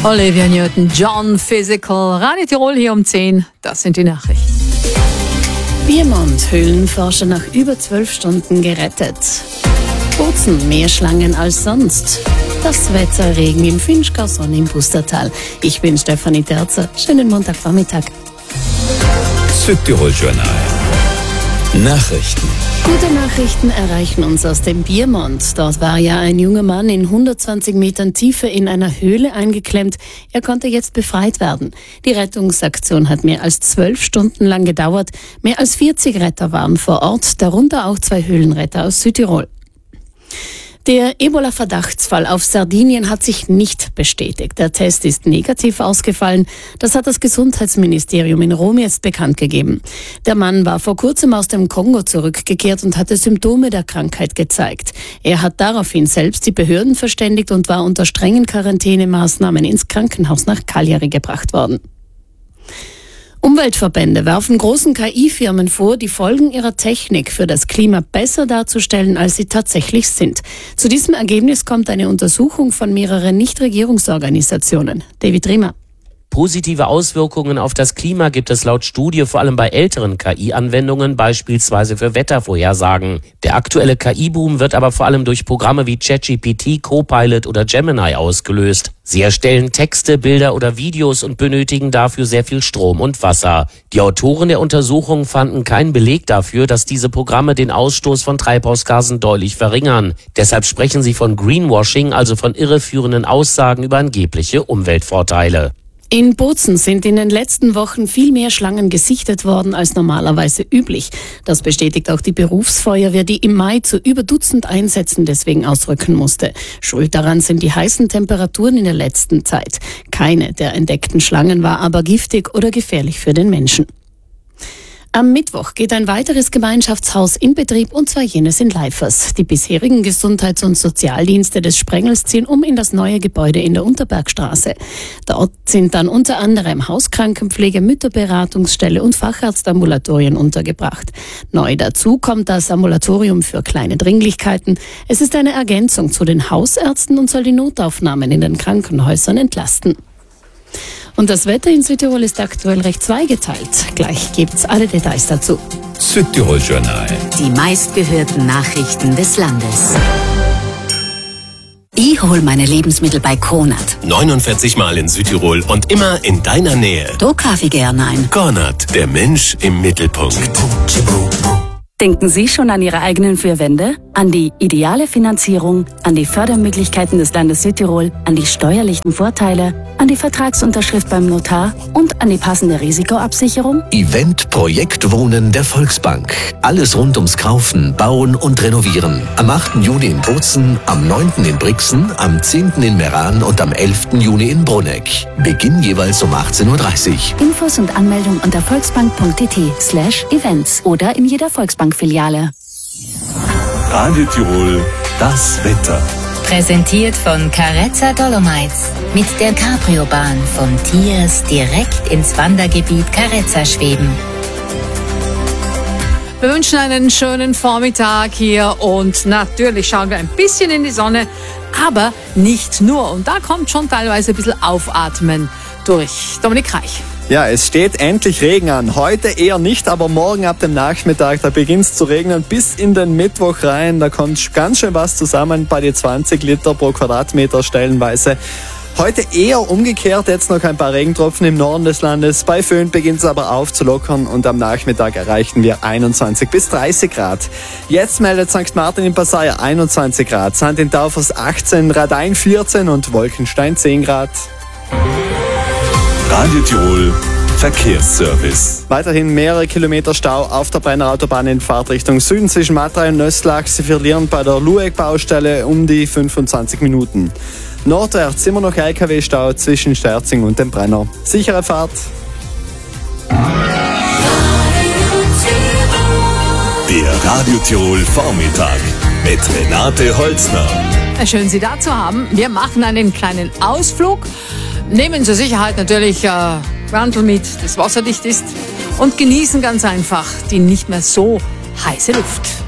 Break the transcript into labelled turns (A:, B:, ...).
A: Olivia Newton-John, Physical. Radio Tirol hier um 10. Das sind die Nachrichten.
B: Biermond, Höhlenforscher nach über 12 Stunden gerettet. Bozen, mehr Schlangen als sonst. Das Wetter, Regen im Finchgau, Sonne im Pustertal. Ich bin Stefanie Terzer. Schönen Montagvormittag.
C: Südtirol-Journal. Nachrichten.
B: Gute Nachrichten erreichen uns aus dem Biermond. Dort war ja ein junger Mann in 120 Metern Tiefe in einer Höhle eingeklemmt. Er konnte jetzt befreit werden. Die Rettungsaktion hat mehr als 12 Stunden lang gedauert. Mehr als 40 Retter waren vor Ort, darunter auch 2 Höhlenretter aus Südtirol. Der Ebola-Verdachtsfall auf Sardinien hat sich nicht bestätigt. Der Test ist negativ ausgefallen. Das hat das Gesundheitsministerium in Rom jetzt bekannt gegeben. Der Mann war vor kurzem aus dem Kongo zurückgekehrt und hatte Symptome der Krankheit gezeigt. Er hat daraufhin selbst die Behörden verständigt und war unter strengen Quarantänemaßnahmen ins Krankenhaus nach Cagliari gebracht worden. Umweltverbände werfen großen KI-Firmen vor, die Folgen ihrer Technik für das Klima besser darzustellen, als sie tatsächlich sind. Zu diesem Ergebnis kommt eine Untersuchung von mehreren Nichtregierungsorganisationen. David Riemer.
D: Positive Auswirkungen auf das Klima gibt es laut Studie vor allem bei älteren KI-Anwendungen, beispielsweise für Wettervorhersagen. Der aktuelle KI-Boom wird aber vor allem durch Programme wie ChatGPT, Copilot oder Gemini ausgelöst. Sie erstellen Texte, Bilder oder Videos und benötigen dafür sehr viel Strom und Wasser. Die Autoren der Untersuchung fanden keinen Beleg dafür, dass diese Programme den Ausstoß von Treibhausgasen deutlich verringern. Deshalb sprechen sie von Greenwashing, also von irreführenden Aussagen über angebliche Umweltvorteile.
B: In Bozen sind in den letzten Wochen viel mehr Schlangen gesichtet worden als normalerweise üblich. Das bestätigt auch die Berufsfeuerwehr, die im Mai zu über Dutzend Einsätzen deswegen ausrücken musste. Schuld daran sind die heißen Temperaturen in der letzten Zeit. Keine der entdeckten Schlangen war aber giftig oder gefährlich für den Menschen. Am Mittwoch geht ein weiteres Gemeinschaftshaus in Betrieb, und zwar jenes in Leifers. Die bisherigen Gesundheits- und Sozialdienste des Sprengels ziehen um in das neue Gebäude in der Unterbergstraße. Dort sind dann unter anderem Hauskrankenpflege, Mütterberatungsstelle und Facharztambulatorien untergebracht. Neu dazu kommt das Ambulatorium für kleine Dringlichkeiten. Es ist eine Ergänzung zu den Hausärzten und soll die Notaufnahmen in den Krankenhäusern entlasten. Und das Wetter in Südtirol ist aktuell recht zweigeteilt. Gleich gibt's alle Details dazu.
C: Südtirol-Journal.
E: Die meistgehörten Nachrichten des Landes. Ich hol meine Lebensmittel bei Kronert.
F: 49 Mal in Südtirol und immer in deiner Nähe.
E: Da kaufe ich gerne ein.
F: Kronert, der Mensch im Mittelpunkt.
G: Denken Sie schon an Ihre eigenen 4 Wände? An die ideale Finanzierung, an die Fördermöglichkeiten des Landes Südtirol, an die steuerlichen Vorteile, an die Vertragsunterschrift beim Notar und an die passende Risikoabsicherung?
H: Event Projekt Wohnen der Volksbank. Alles rund ums Kaufen, Bauen und Renovieren. Am 8. Juni in Bozen, am 9. in Brixen, am 10. in Meran und am 11. Juni in Bruneck. Beginn jeweils um 18:30 Uhr.
G: Infos und Anmeldung unter volksbank.it/events oder in jeder Volksbank-Filiale.
F: Radio Tirol, das Wetter.
E: Präsentiert von Carezza Dolomites. Mit der Cabrio-Bahn von Tiers direkt ins Wandergebiet Carezza schweben.
A: Wir wünschen einen schönen Vormittag hier und natürlich schauen wir ein bisschen in die Sonne, aber nicht nur. Und da kommt schon teilweise ein bisschen Aufatmen durch. Dominik Reich.
I: Ja, es steht endlich Regen an. Heute eher nicht, aber morgen ab dem Nachmittag, da beginnt es zu regnen bis in den Mittwoch rein. Da kommt ganz schön was zusammen bei die 20 Liter pro Quadratmeter stellenweise. Heute eher umgekehrt, jetzt noch ein paar Regentropfen im Norden des Landes. Bei Föhn beginnt es aber aufzulockern und am Nachmittag erreichen wir 21 bis 30 Grad. Jetzt meldet St. Martin in Passaia 21 Grad, St. in Taufers 18, Radein 14 und Wolkenstein 10 Grad.
F: Radio Tirol, Verkehrsservice.
I: Weiterhin mehrere Kilometer Stau auf der Brenner Autobahn in Fahrtrichtung Süden zwischen Matrei und Nöstlach. Sie verlieren bei der Lueck-Baustelle um die 25 Minuten. Nordwärts immer noch LKW-Stau zwischen Sterzing und dem Brenner. Sichere Fahrt.
F: Der Radio Tirol Vormittag mit Renate Holzner.
A: Schön, Sie da zu haben. Wir machen einen kleinen Ausflug. Nehmen zur Sicherheit natürlich Mantel mit, das wasserdicht ist, und genießen ganz einfach die nicht mehr so heiße Luft.